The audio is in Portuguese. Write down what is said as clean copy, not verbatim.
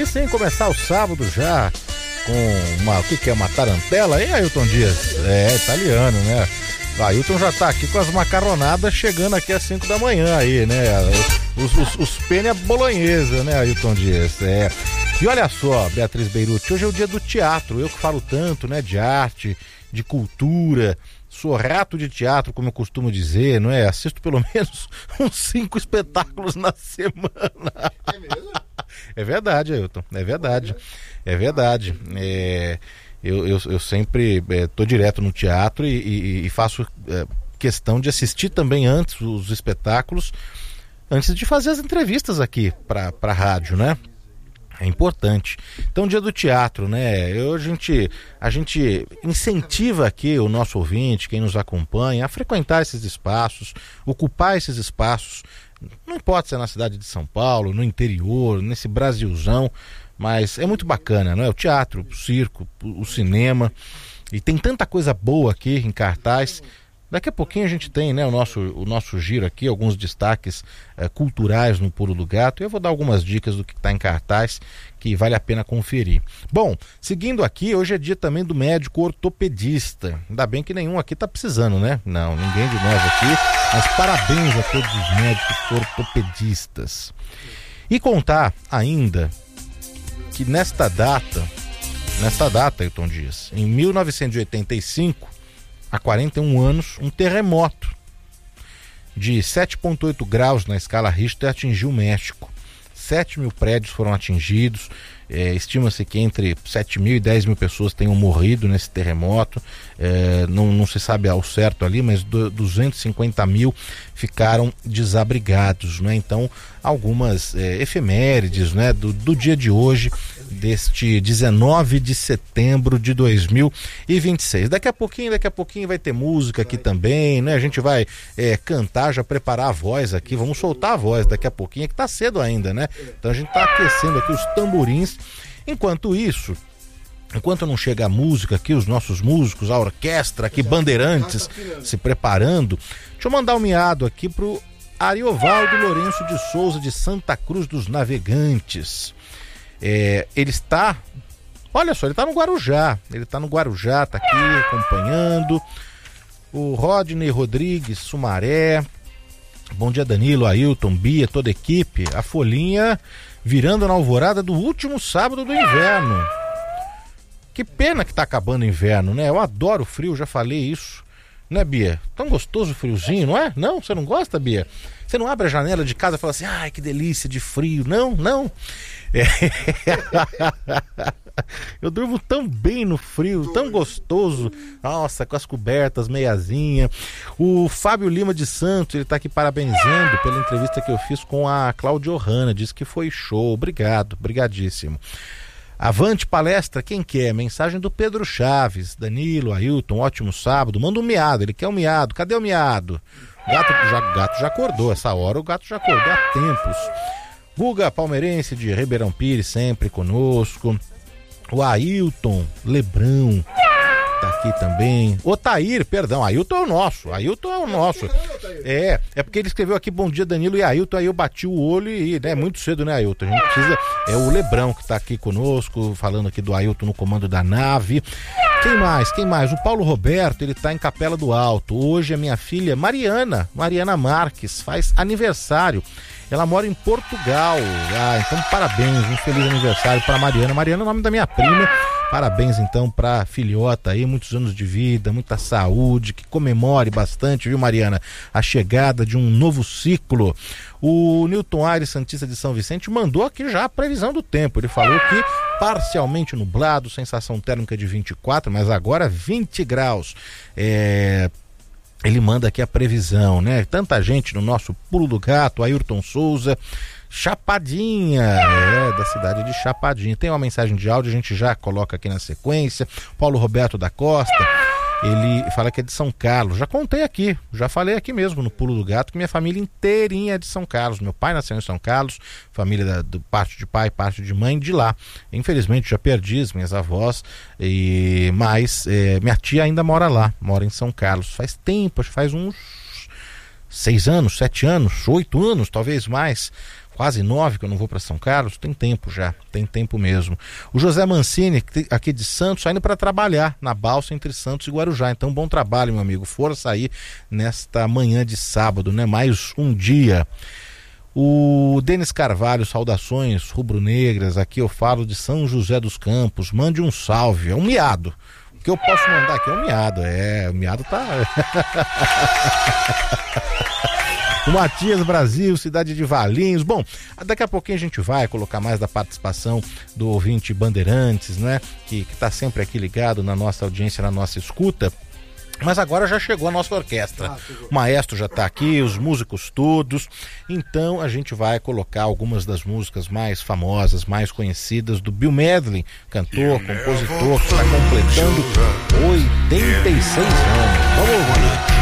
delícia, hein? Começar o sábado já com uma tarantela, hein, Ailton Dias? É, italiano, né? O Ailton já tá aqui com as macarronadas chegando aqui às 5 da manhã aí, né? Os penne bolonhesa, né, Ailton Dias? É. E olha só, Beatriz Beirute, hoje é o dia do teatro, eu que falo tanto, né, de arte, de cultura, sou rato de teatro, como eu costumo dizer, não é? Assisto pelo menos uns 5 espetáculos na semana. É mesmo? É verdade, Ailton, é verdade, é verdade. Eu sempre tô direto no teatro e faço questão de assistir também antes os espetáculos, antes de fazer as entrevistas aqui para a rádio, né? É importante. Então, dia do teatro, né? A gente incentiva aqui o nosso ouvinte, quem nos acompanha, a frequentar esses espaços, ocupar esses espaços. Não importa se é na cidade de São Paulo, no interior, nesse Brasilzão, mas é muito bacana, não é? O teatro, o circo, o cinema, e tem tanta coisa boa aqui em cartaz. Daqui a pouquinho a gente tem, né, o nosso giro aqui, alguns destaques culturais no Pulo do Gato. Eu vou dar algumas dicas do que está em cartaz, que vale a pena conferir. Bom, seguindo aqui, hoje é dia também do médico ortopedista. Ainda bem que nenhum aqui está precisando, né? Não, ninguém de nós aqui, mas parabéns a todos os médicos ortopedistas. E contar ainda que nesta data, Ailton Dias, em 1985, há 41 anos, um terremoto de 7,8 graus na escala Richter atingiu o México. 7 mil prédios foram atingidos, estima-se que entre 7 mil e 10 mil pessoas tenham morrido nesse terremoto, não se sabe ao certo ali, mas 250 mil ficaram desabrigados, né? Então, algumas efemérides, né, do dia de hoje, deste 19 de setembro de 2026. Daqui a pouquinho vai ter música aqui também, né? A gente vai cantar, já preparar a voz aqui, vamos soltar a voz daqui a pouquinho, que tá cedo ainda, né? Então a gente tá aquecendo aqui os tamborins. Enquanto isso, enquanto não chega a música aqui, os nossos músicos, a orquestra aqui, Bandeirantes, se preparando, deixa eu mandar um miado aqui pro Ariovaldo Lourenço de Souza, de Santa Cruz dos Navegantes. Ele está, olha só, ele está no Guarujá, tá aqui acompanhando. O Rodney Rodrigues, Sumaré. Bom dia, Danilo, Ailton, Bia, toda a equipe. A folhinha virando na alvorada do último sábado do inverno. Que pena que tá acabando o inverno, né? Eu adoro o frio, já falei isso. Né, Bia? Tão gostoso o friozinho, não é? Não? Você não gosta, Bia? Você não abre a janela de casa e fala assim, ai, que delícia de frio. Não. Eu durmo tão bem no frio, tão gostoso. Nossa, com as cobertas, meiazinha. O Fábio Lima de Santos, ele tá aqui parabenizando pela entrevista que eu fiz com a Cláudia Ohana. Diz que foi show. Obrigado, brigadíssimo. Avante palestra, quem quer? Mensagem do Pedro Chaves. Danilo, Ailton, ótimo sábado. Manda um miado, ele quer um miado. Cadê o miado? Gato já acordou, essa hora o gato já acordou há tempos. Guga Palmeirense de Ribeirão Pires, sempre conosco. O Ailton Lebrão tá aqui também. Otair, perdão, Ailton é o nosso. É porque ele escreveu aqui bom dia, Danilo e Ailton, aí eu bati o olho e, né, muito cedo, né, Ailton? A gente precisa, o Lebrão que tá aqui conosco, falando aqui do Ailton no comando da nave. Quem mais? O Paulo Roberto, ele tá em Capela do Alto. Hoje a minha filha Mariana Marques, faz aniversário. Ela mora em Portugal. Então parabéns, um feliz aniversário para Mariana. Mariana é o nome da minha prima. Parabéns então pra filhota aí, muitos anos de vida, muita saúde, que comemore bastante, viu, Mariana, a chegada de um novo ciclo. O Newton Aires Santista de São Vicente mandou aqui já a previsão do tempo. Ele falou que parcialmente nublado, sensação térmica de 24, mas agora 20 graus. Ele manda aqui a previsão, né? Tanta gente no nosso Pulo do Gato, Ayrton Souza, Chapadinha, da cidade de Chapadinha. Tem uma mensagem de áudio, a gente já coloca aqui na sequência. Paulo Roberto da Costa, ele fala que é de São Carlos. Já contei aqui, já falei aqui mesmo no Pulo do Gato que minha família inteirinha é de São Carlos. Meu pai nasceu em São Carlos, família do parte de pai, parte de mãe de lá. Infelizmente já perdi as minhas avós, mas minha tia ainda mora lá, mora em São Carlos. Faz tempo, faz uns 6 anos, 7 anos, 8 anos, talvez mais. quase 9 que eu não vou para São Carlos, tem tempo já, tem tempo mesmo. O José Mancini, aqui de Santos, saindo para trabalhar na balsa entre Santos e Guarujá. Então, bom trabalho, meu amigo. Força aí nesta manhã de sábado, né? Mais um dia. O Denis Carvalho, saudações rubro-negras. Aqui eu falo de São José dos Campos. Mande um salve. É um miado. O que eu posso mandar aqui é um miado. O miado tá. O Matias Brasil, cidade de Valinhos. Bom, daqui a pouquinho a gente vai colocar mais da participação do ouvinte Bandeirantes, né? Que tá sempre aqui ligado na nossa audiência, na nossa escuta. Mas agora já chegou a nossa orquestra. O maestro já tá aqui, os músicos todos. Então a gente vai colocar algumas das músicas mais famosas, mais conhecidas do Bill Medley, cantor, compositor, que está completando 86 anos. Vamos ouvir.